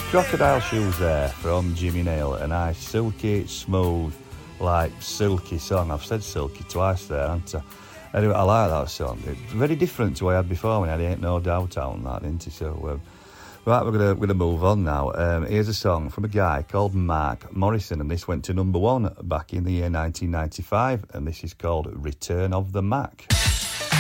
Crocodile Shoes there from Jimmy Nail, a nice silky smooth, like silky song. I've said silky twice there, haven't I? Anyway, I like that song. It's very different to what I had before when I had Ain't No Doubt out on that, isn't it? So, right, we're gonna move on now. Here's a song from a guy called Mark Morrison, and this went to number 1 back in the year 1995, and this is called Return of the Mac.